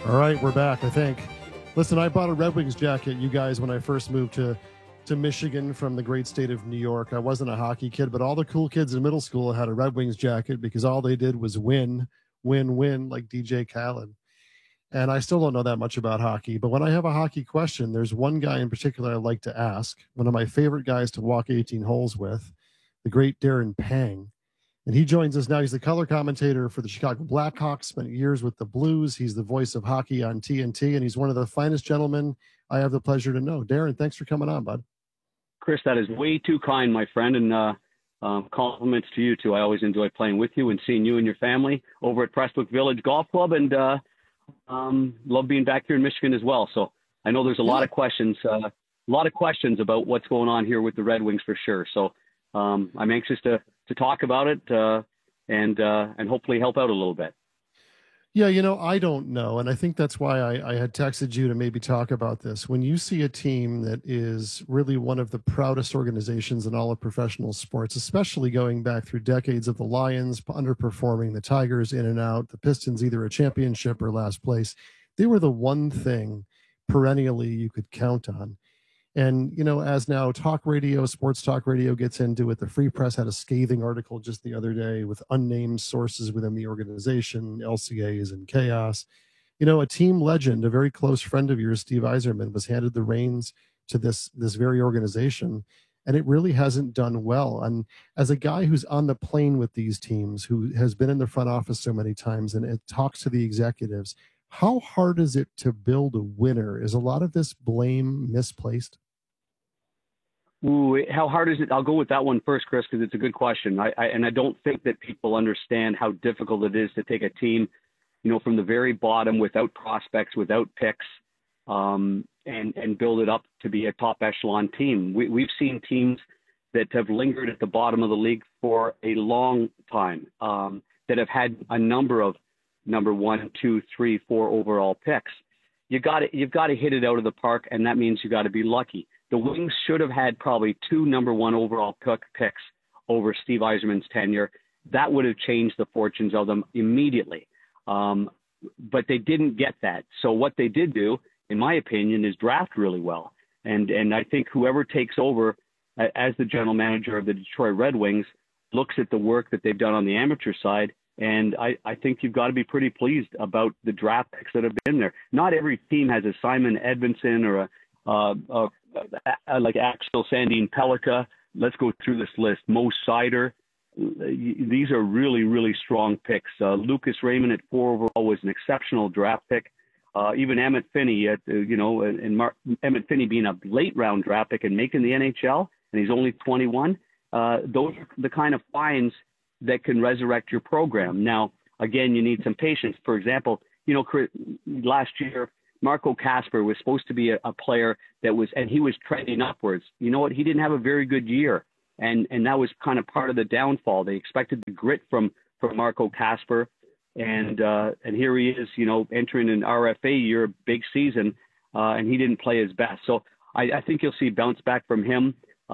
All right, we're back, I think. Listen, I bought a Red Wings jacket, you guys, when I first moved to Michigan from the great state of New York. I wasn't a hockey kid, but all the cool kids in middle school had a Red Wings jacket because all they did was win, like DJ Khaled. And I still don't know that much about hockey, but when I have a hockey question, there's one guy in particular I like to ask, one of my favorite guys to walk 18 holes with, the great Darren Pang. And he joins us now. He's the color commentator for the Chicago Blackhawks, spent years with the Blues. He's the voice of hockey on TNT, and he's one of the finest gentlemen I have the pleasure to know. Darren, thanks for coming on, bud. Chris, that is way too kind, my friend, and compliments to you, too. I always enjoy playing with you and seeing you and your family over at Prestwick Village Golf Club, and love being back here in Michigan as well. So I know there's a lot of questions about what's going on here with the Red Wings for sure. So I'm anxious to talk about it and hopefully help out a little bit. Yeah, I don't know. And I think that's why I had texted you to maybe talk about this. When you see a team that is really one of the proudest organizations in all of professional sports, especially going back through decades of the Lions underperforming, the Tigers in and out, the Pistons either a championship or last place, they were the one thing perennially you could count on. And, as now sports talk radio gets into it, the Free Press had a scathing article just the other day with unnamed sources within the organization, LCAs and chaos. A team legend, a very close friend of yours, Steve Yzerman, was handed the reins to this very organization, and it really hasn't done well. And as a guy who's on the plane with these teams, who has been in the front office so many times and it talks to the executives, how hard is it to build a winner? Is a lot of this blame misplaced? Ooh, how hard is it? I'll go with that one first, Chris, because it's a good question. I don't think that people understand how difficult it is to take a team, from the very bottom without prospects, without picks, and build it up to be a top echelon team. We've seen teams that have lingered at the bottom of the league for a long time, that have had a number of number 1, 2, 3, 4 overall picks. You've got to hit it out of the park, and that means you got to be lucky. The Wings should have had probably 2 number 1 overall picks over Steve Yzerman's tenure. That would have changed the fortunes of them immediately. But they didn't get that. So what they did do, in my opinion, is draft really well. And I think whoever takes over as the general manager of the Detroit Red Wings looks at the work that they've done on the amateur side. And I think you've got to be pretty pleased about the draft picks that have been there. Not every team has a Simon Edvinsson or like Axel Sandin Pellikka. Let's go through this list. Mo Seider. These are really, really strong picks. Lucas Raymond at 4 overall was an exceptional draft pick. Even Emmett Finney Emmett Finney being a late round draft pick and making the NHL, and he's only 21. Those are the kind of finds that can resurrect your program. Now, again, you need some patience. For example, last year, Marco Kasper was supposed to be a player and he was trending upwards. You know what? He didn't have a very good year. And that was kind of part of the downfall. They expected the grit from Marco Kasper. And here he is, entering an RFA year, big season, and he didn't play his best. So I think you'll see bounce back from him.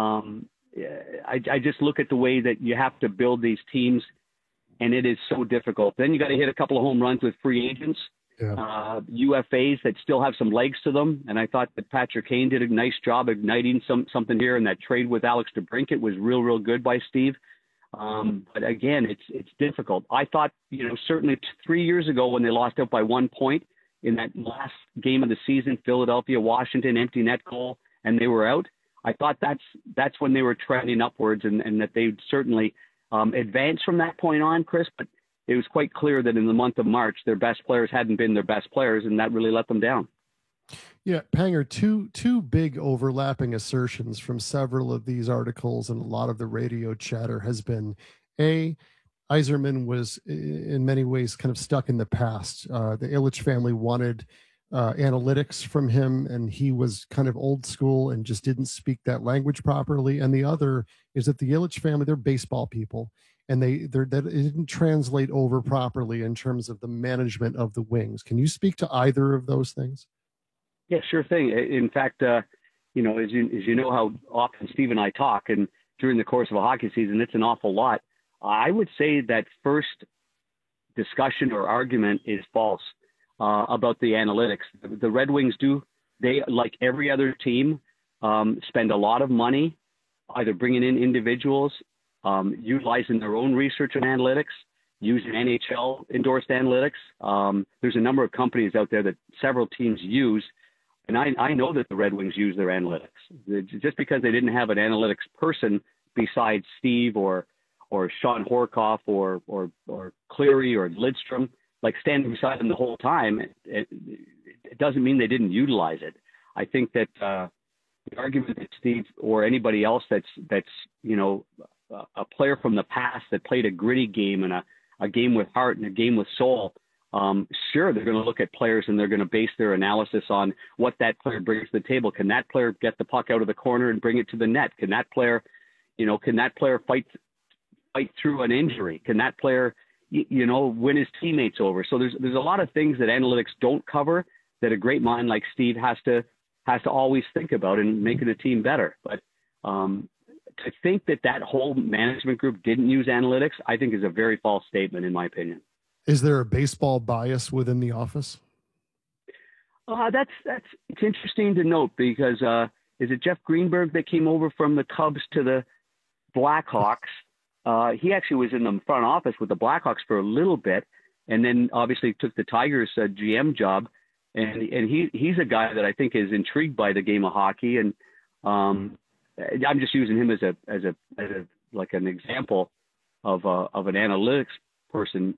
I just look at the way that you have to build these teams, and it is so difficult. Then you got to hit a couple of home runs with free agents. Yeah. UFAs that still have some legs to them. And I thought that Patrick Kane did a nice job igniting something here. And that trade with Alex DeBrincat was real good by Steve. But again, it's difficult. I thought, certainly 3 years ago when they lost out by 1 point in that last game of the season, Philadelphia, Washington, empty net goal, and they were out. I thought that's when they were trending upwards and that they'd certainly advance from that point on, Chris. But it was quite clear that in the month of March, their best players hadn't been their best players, and that really let them down. Yeah, Panger, two big overlapping assertions from several of these articles and a lot of the radio chatter has been, Yzerman was in many ways kind of stuck in the past. The Ilitch family wanted analytics from him, and he was kind of old school and just didn't speak that language properly. And the other is that the Ilitch family, they're baseball people, and it didn't translate over properly in terms of the management of the Wings. Can you speak to either of those things? Yeah, sure thing. In fact, as you know how often Steve and I talk, and during the course of a hockey season, it's an awful lot. I would say that first discussion or argument is false. about the analytics. The Red Wings they, like every other team, spend a lot of money either bringing in individuals, utilizing their own research and analytics, using NHL endorsed analytics. There's a number of companies out there that several teams use. And I know that the Red Wings use their analytics. Just because they didn't have an analytics person besides Steve or Sean Horkoff or Cleary or Lidstrom, like standing beside them the whole time, it doesn't mean they didn't utilize it. I think that the argument that Steve or anybody else that's a player from the past that played a gritty game and a game with heart and a game with soul, sure, they're going to look at players and they're going to base their analysis on what that player brings to the table. Can that player get the puck out of the corner and bring it to the net? Can that player fight through an injury? Can that player, win his teammates over? So there's a lot of things that analytics don't cover that a great mind like Steve has to always think about in making a team better. But to think that whole management group didn't use analytics, I think is a very false statement, in my opinion. Is there a baseball bias within the office? It's interesting to note because is it Jeff Greenberg that came over from the Cubs to the Blackhawks? He actually was in the front office with the Blackhawks for a little bit, and then obviously took the Tigers GM job. And he's a guy that I think is intrigued by the game of hockey, and I'm just using him as an example of an analytics person.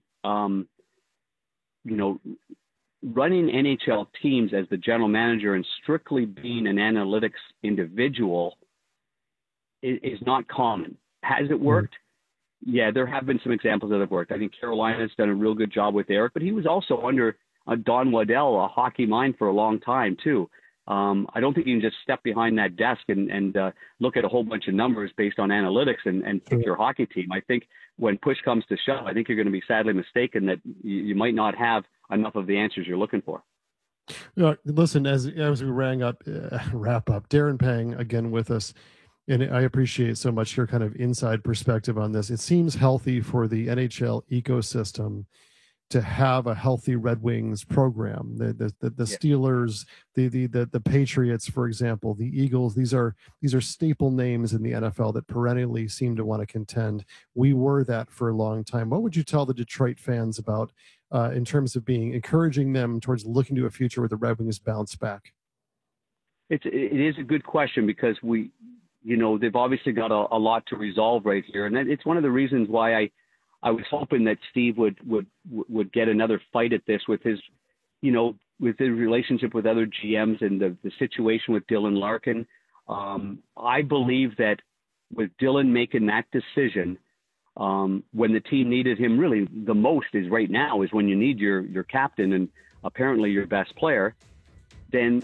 Running NHL teams as the general manager and strictly being an analytics individual is not common. Has it worked? Yeah, there have been some examples that have worked. I think Carolina's done a real good job with Eric, but he was also under Don Waddell, a hockey mind, for a long time too. I don't think you can just step behind that desk and look at a whole bunch of numbers based on analytics and pick your hockey team. I think when push comes to shove, I think you're going to be sadly mistaken that you might not have enough of the answers you're looking for. Listen, as we wrap up, Darren Pang again with us, and I appreciate so much your kind of inside perspective on this. It seems healthy for the NHL ecosystem to have a healthy Red Wings program. The Steelers, the Patriots, for example, the Eagles, these are staple names in the NFL that perennially seem to want to contend. We were that for a long time. What would you tell the Detroit fans about in terms of encouraging them towards looking to a future where the Red Wings bounce back? It is a good question because they've obviously got a lot to resolve right here. And it's one of the reasons why I was hoping that Steve would get another fight at this with his relationship with other GMs and the situation with Dylan Larkin. I believe that with Dylan making that decision, when the team needed him really the most is right now is when you need your captain and apparently your best player, then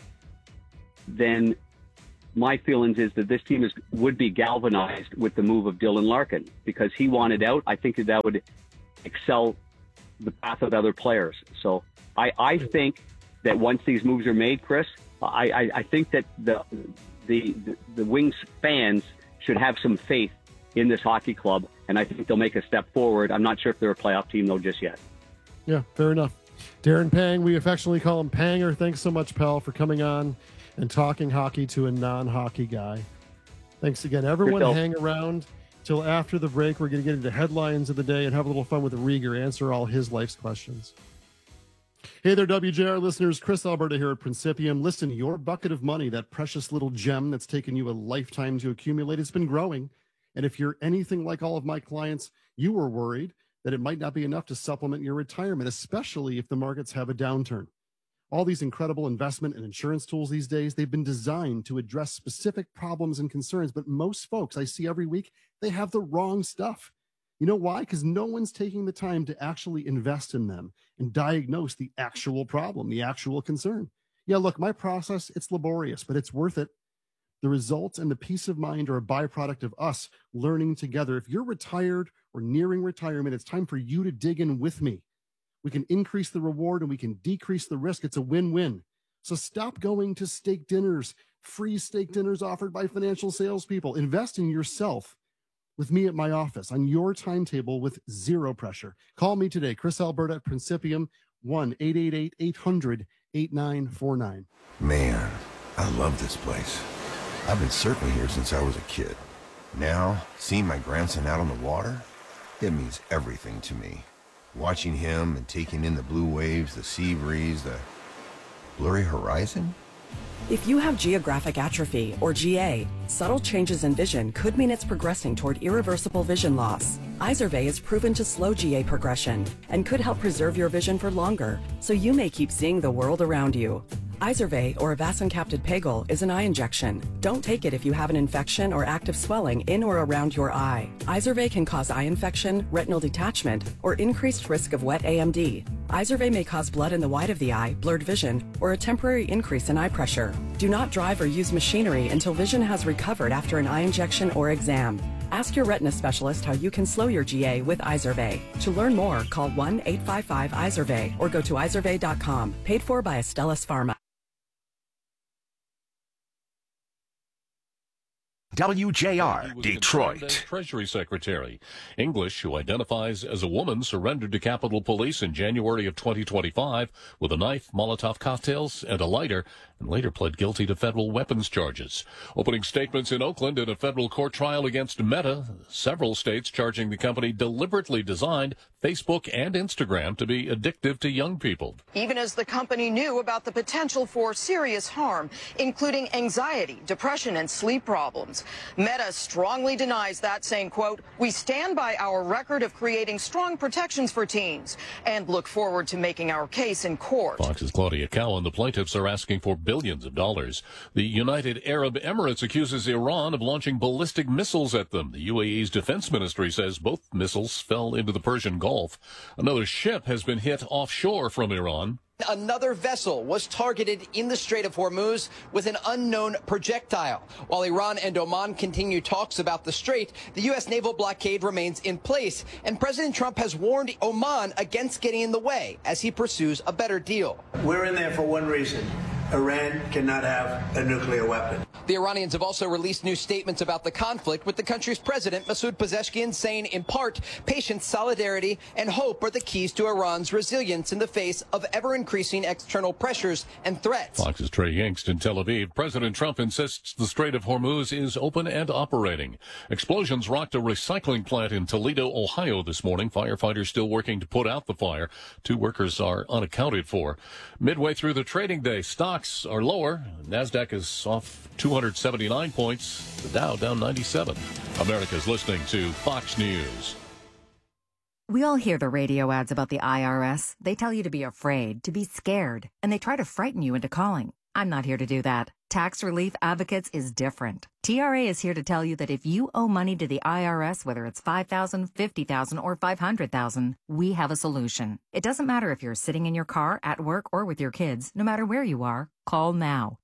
my feelings is that this team would be galvanized with the move of Dylan Larkin because he wanted out. I think that would excel the path of other players. So I think that once these moves are made, Chris, I think that the Wings fans should have some faith in this hockey club, and I think they'll make a step forward. I'm not sure if they're a playoff team though just yet. Yeah, fair enough. Darren Pang, we affectionately call him Panger. Thanks so much, pal, for coming on and talking hockey to a non-hockey guy. Thanks again. Everyone hang around till after the break. We're going to get into headlines of the day and have a little fun with Rieger, answer all his life's questions. Hey there, WJR listeners. Chris Alberta here at Principium. Listen, your bucket of money, that precious little gem that's taken you a lifetime to accumulate, it's been growing. And if you're anything like all of my clients, you were worried that it might not be enough to supplement your retirement, especially if the markets have a downturn. All these incredible investment and insurance tools these days, they've been designed to address specific problems and concerns. But most folks I see every week, they have the wrong stuff. You know why? Because no one's taking the time to actually invest in them and diagnose the actual problem, the actual concern. Yeah, look, my process, it's laborious, but it's worth it. The results and the peace of mind are a byproduct of us learning together. If you're retired or nearing retirement, it's time for you to dig in with me. We can increase the reward and we can decrease the risk. It's a win-win. So stop going to steak dinners, free steak dinners offered by financial salespeople. Invest in yourself with me at my office on your timetable with zero pressure. Call me today, Chris Alberta at Principium, 1-888-800-8949. Man, I love this place. I've been surfing here since I was a kid. Now, seeing my grandson out on the water, it means everything to me. Watching him and taking in the blue waves, the sea breeze, the blurry horizon. If you have geographic atrophy, or GA, subtle changes in vision could mean it's progressing toward irreversible vision loss. Izervay is proven to slow GA progression and could help preserve your vision for longer, so you may keep seeing the world around you. Izervay, or avacincaptad pegol, is an eye injection. Don't take it if you have an infection or active swelling in or around your eye. Izervay can cause eye infection, retinal detachment, or increased risk of wet AMD. Izervay may cause blood in the white of the eye, blurred vision, or a temporary increase in eye pressure. Do not drive or use machinery until vision has recovered after an eye injection or exam. Ask your retina specialist how you can slow your GA with Izervay. To learn more, call 1-855-IZERVAY or go to izervay.com. Paid for by Astellas Pharma. WJR, Detroit. Treasury Secretary English, who identifies as a woman, surrendered to Capitol Police in January of 2025 with a knife, Molotov cocktails, and a lighter, and later pled guilty to federal weapons charges. Opening statements in Oakland in a federal court trial against Meta, several states charging the company deliberately designed Facebook and Instagram to be addictive to young people. Even as the company knew about the potential for serious harm, including anxiety, depression, and sleep problems. Meta strongly denies that, saying, quote, "We stand by our record of creating strong protections for teens and look forward to making our case in court." Fox's Claudia Cowan. The plaintiffs are asking for billions of dollars. The United Arab Emirates accuses Iran of launching ballistic missiles at them. The UAE's defense ministry says both missiles fell into the Persian Gulf. Another ship has been hit offshore from Iran. Another vessel was targeted in the Strait of Hormuz with an unknown projectile. While Iran and Oman continue talks about the strait, the U.S. naval blockade remains in place, and President Trump has warned Oman against getting in the way as he pursues a better deal. We're in there for one reason. Iran cannot have a nuclear weapon. The Iranians have also released new statements about the conflict, with the country's president, Masoud Pezeshkian, saying, in part, patience, solidarity, and hope are the keys to Iran's resilience in the face of ever-increasing external pressures and threats. Fox's Trey Yingst in Tel Aviv. President Trump insists the Strait of Hormuz is open and operating. Explosions rocked a recycling plant in Toledo, Ohio this morning. Firefighters still working to put out the fire. 2 workers are unaccounted for. Midway through the trading day, stocks are lower. NASDAQ is off 279 points. The Dow down 97. America's listening to Fox News. We all hear the radio ads about the IRS. They tell you to be afraid, to be scared, and they try to frighten you into calling. I'm not here to do that. Tax Relief Advocates is different. TRA is here to tell you that if you owe money to the IRS, whether it's $5,000, $50,000, or $500,000, we have a solution. It doesn't matter if you're sitting in your car, at work, or with your kids. No matter where you are, call now.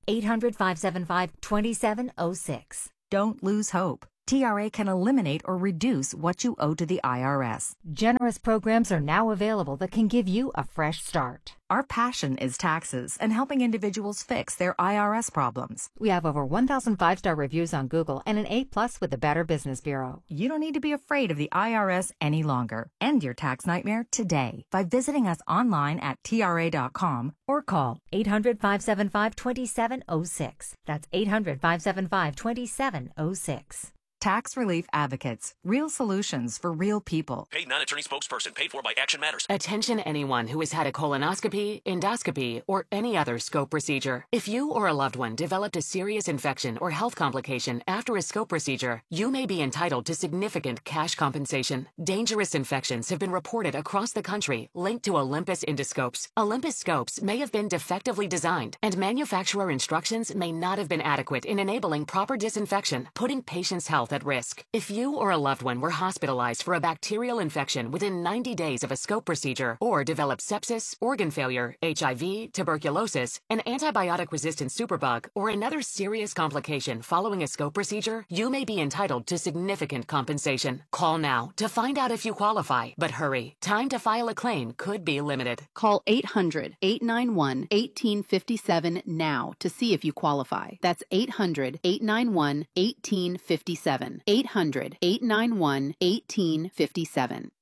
800-575-2706. Don't lose hope. TRA can eliminate or reduce what you owe to the IRS. Generous programs are now available that can give you a fresh start. Our passion is taxes and helping individuals fix their IRS problems. We have over 1,000 5-star reviews on Google and an A+ with the Better Business Bureau. You don't need to be afraid of the IRS any longer. End your tax nightmare today by visiting us online at TRA.com or call 800-575-2706. That's 800-575-2706. Tax Relief Advocates. Real solutions for real people. Paid non-attorney spokesperson. Paid for by Action Matters. Attention anyone who has had a colonoscopy, endoscopy, or any other scope procedure. If you or a loved one developed a serious infection or health complication after a scope procedure, you may be entitled to significant cash compensation. Dangerous infections have been reported across the country linked to Olympus endoscopes. Olympus scopes may have been defectively designed, and manufacturer instructions may not have been adequate in enabling proper disinfection, putting patients' health at risk. If you or a loved one were hospitalized for a bacterial infection within 90 days of a scope procedure, or developed sepsis, organ failure, HIV, tuberculosis, an antibiotic-resistant superbug, or another serious complication following a scope procedure, you may be entitled to significant compensation. Call now to find out if you qualify, but hurry. Time to file a claim could be limited. Call 800-891-1857 now to see if you qualify. That's 800-891-1857. 800-891-1857.